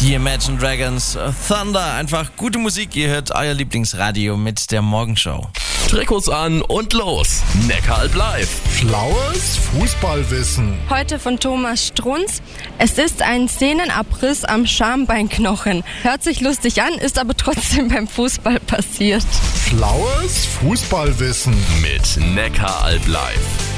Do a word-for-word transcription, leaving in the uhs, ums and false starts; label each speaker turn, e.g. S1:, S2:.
S1: Die Imagine Dragons, Thunder, einfach gute Musik. Ihr hört euer Lieblingsradio mit der Morgenshow.
S2: Trikots an und los. Neckaralb live.
S3: Schlaues Fußballwissen.
S4: Heute von Thomas Strunz. Es ist ein Szenenabriss am Schambeinknochen. Hört sich lustig an, ist aber trotzdem beim Fußball passiert.
S3: Schlaues Fußballwissen.
S2: Mit Neckaralb live.